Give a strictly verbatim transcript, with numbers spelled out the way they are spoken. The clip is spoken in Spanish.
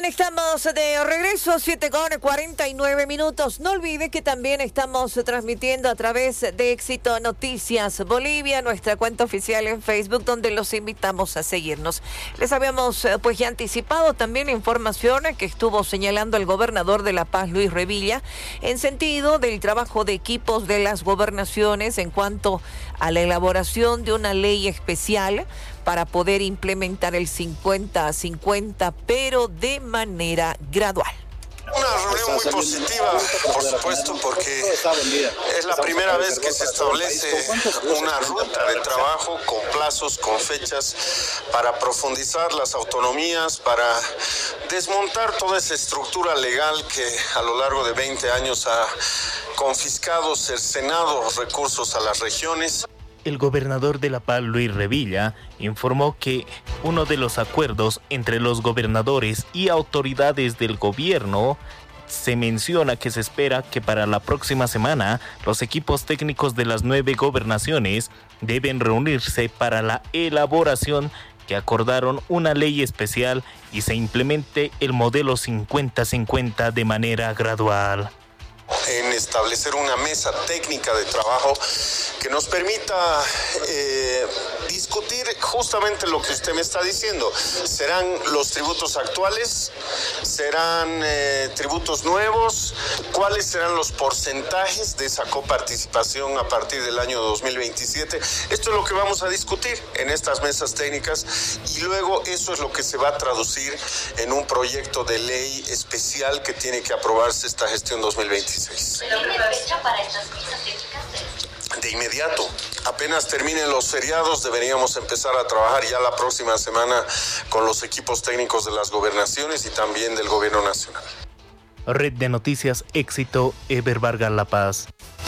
Bien, estamos de regreso, siete con cuarenta y nueve minutos. No olvide que también estamos transmitiendo a través de Éxito Noticias Bolivia, nuestra cuenta oficial en Facebook, donde los invitamos a seguirnos. Les habíamos pues ya anticipado también información que estuvo señalando el gobernador de La Paz, Luis Revilla, en sentido del trabajo de equipos de las gobernaciones en cuanto a la elaboración de una ley especial para poder implementar el cincuenta a cincuenta, pero de manera gradual. Una reunión muy positiva, por supuesto, porque es la primera vez que se establece una ruta de trabajo con plazos, con fechas, para profundizar las autonomías, para desmontar toda esa estructura legal que a lo largo de veinte años ha confiscado, cercenado recursos a las regiones. El gobernador de La Paz, Luis Revilla, informó que uno de los acuerdos entre los gobernadores y autoridades del gobierno se menciona que se espera que para la próxima semana los equipos técnicos de las nueve gobernaciones deben reunirse para la elaboración que acordaron una ley especial y se implemente el modelo cincuenta cincuenta de manera gradual. En establecer una mesa técnica de trabajo que nos permita eh, discutir justamente lo que usted me está diciendo. ¿Serán los tributos actuales? ¿Serán eh, tributos nuevos? ¿Cuáles serán los porcentajes de esa coparticipación a partir del año dos mil veintisiete? Esto es lo que vamos a discutir en estas mesas técnicas y luego eso es lo que se va a traducir en un proyecto de ley especial que tiene que aprobarse esta gestión dos mil veintiséis. ¿Tiene fecha para estas mesas técnicas? De inmediato, apenas terminen los feriados, deberíamos empezar a trabajar ya la próxima semana con los equipos técnicos de las gobernaciones y también del gobierno nacional. Red de Noticias Éxito, Eber Vargas, La Paz.